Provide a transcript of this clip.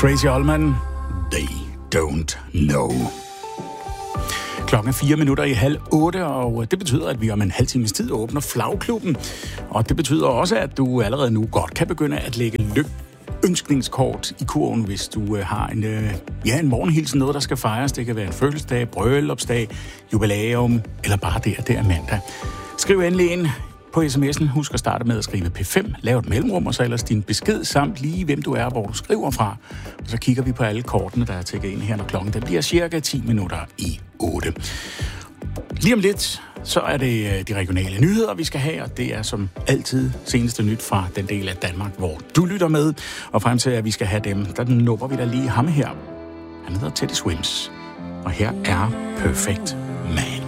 Tracy Ullman, They Don't Know. Klokken er 7:04, og det betyder, at vi om en halv times tid åbner Flagklubben. Og det betyder også, at du allerede nu godt kan begynde at lægge ønskningskort i kurven, hvis du har en morgenhilsen, noget der skal fejres. Det kan være en fødselsdag, bryllupsdag, jubilæum, eller bare det er mandag. Skriv endelig ind på sms'en. Husk at starte med at skrive P5, lav et mellemrum, og så ellers din besked, samt lige hvem du er, hvor du skriver fra. Og så kigger vi på alle kortene, der er tækket ind her, når klokken den bliver cirka 7:10. Lige om lidt, så er det de regionale nyheder, vi skal have, og det er som altid seneste nyt fra den del af Danmark, hvor du lytter med. Og frem til, at vi skal have dem, der nupper vi da lige ham her. Han hedder Teddy Swims, og her er Perfect Man.